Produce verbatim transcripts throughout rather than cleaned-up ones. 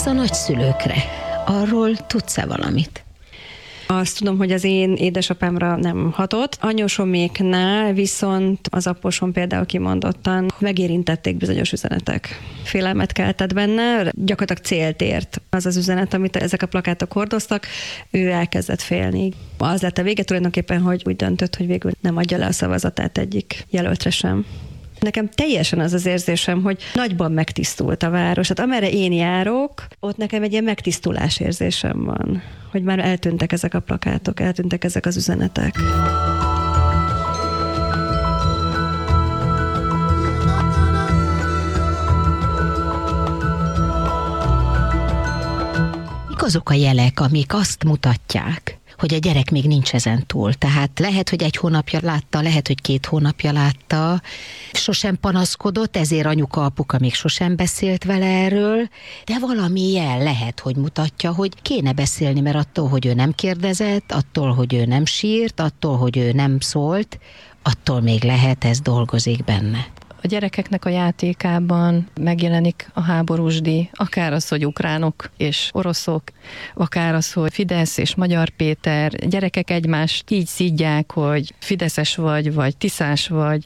a nagyszülőkre? Arról tudsz-e valamit? Azt tudom, hogy az én édesapámra nem hatott. Anyósoméknál viszont az apósom például kimondottan megérintették bizonyos üzenetek. Félelmet keltett benne, gyakorlatilag célt ért az az üzenet, amit ezek a plakátok hordoztak, ő elkezdett félni. Az lett a vége tulajdonképpen, hogy úgy döntött, hogy végül nem adja le a szavazatát egyik jelöltre sem. Nekem teljesen az az érzésem, hogy nagyban megtisztult a város. Hát amerre én járok, ott nekem egy ilyen megtisztulás érzésem van, hogy már eltűntek ezek a plakátok, eltűntek ezek az üzenetek. Mik azok a jelek, amik azt mutatják, hogy a gyerek még nincs ezen túl. Tehát lehet, hogy egy hónapja látta, lehet, hogy két hónapja látta, sosem panaszkodott, ezért anyuka, apuka még sosem beszélt vele erről, de valami jel lehet, hogy mutatja, hogy kéne beszélni, mert attól, hogy ő nem kérdezett, attól, hogy ő nem sírt, attól, hogy ő nem szólt, attól még lehet, ez dolgozik benne. A gyerekeknek a játékában megjelenik a háborús díj, akár az, hogy ukránok és oroszok, akár az, hogy Fidesz és Magyar Péter, gyerekek egymást így szidják, hogy fideszes vagy, vagy tiszás vagy,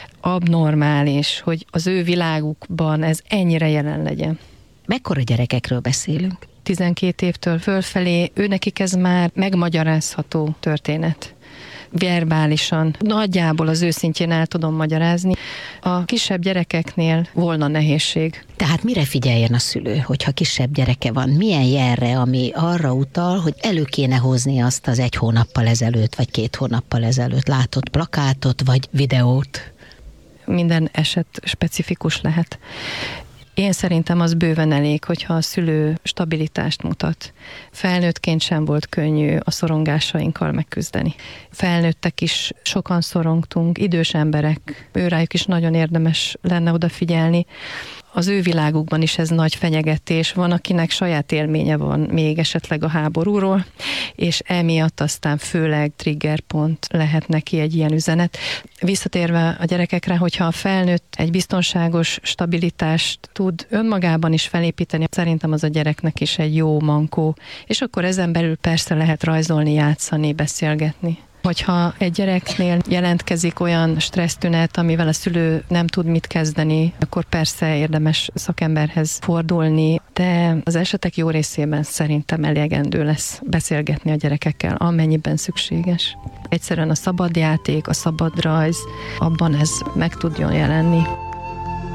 abnormális, hogy az ő világukban ez ennyire jelen legyen. Mekkora gyerekekről beszélünk? tizenkét évtől fölfelé, őnekik ez már megmagyarázható történet. Verbálisan, nagyjából az őszintjén el tudom magyarázni. A kisebb gyerekeknél volna nehézség. Tehát mire figyeljen a szülő, hogyha kisebb gyereke van? Milyen jelre, ami arra utal, hogy elő kéne hozni azt az egy hónappal ezelőtt, vagy két hónappal ezelőtt látott plakátot, vagy videót? Minden eset specifikus lehet. Én szerintem az bőven elég, hogyha a szülő stabilitást mutat. Felnőttként sem volt könnyű a szorongásainkkal megküzdeni. Felnőttek is sokan szorongtunk, idős emberek, őrájuk is nagyon érdemes lenne odafigyelni. Az ő világukban is ez nagy fenyegetés. Van, akinek saját élménye van még esetleg a háborúról, és emiatt aztán főleg triggerpont lehet neki egy ilyen üzenet. Visszatérve a gyerekekre, hogyha a felnőtt egy biztonságos stabilitást tud önmagában is felépíteni, szerintem az a gyereknek is egy jó mankó, és akkor ezen belül persze lehet rajzolni, játszani, beszélgetni. Hogyha egy gyereknél jelentkezik olyan stressztünet, amivel a szülő nem tud mit kezdeni, akkor persze érdemes szakemberhez fordulni, de az esetek jó részében szerintem elegendő lesz beszélgetni a gyerekekkel, amennyiben szükséges. Egyszerűen a szabad játék, a szabad rajz, abban ez meg tudjon jelenni.